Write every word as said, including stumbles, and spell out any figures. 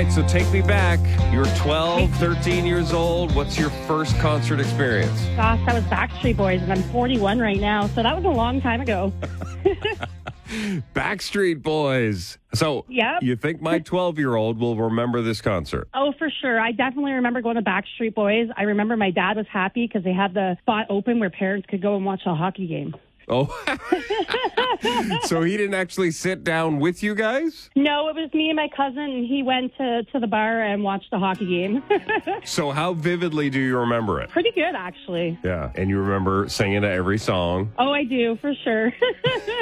right, so take me back. You're twelve, thirteen years old. What's your first concert experience? Gosh, that was Backstreet Boys, and I'm forty-one right now, so that was a long time ago. Backstreet Boys. So Yep. you think my twelve-year-old will remember this concert? Oh, for sure. I definitely remember going to Backstreet Boys. I remember my dad was happy because they had the spot open where parents could go and watch a hockey game. Oh, so he didn't actually sit down with you guys? No, it was me and my cousin, and he went to, to the bar and watched the hockey game. So how vividly do you remember it? Pretty good, actually. Yeah, and you remember singing to every song. Oh, I do, for sure.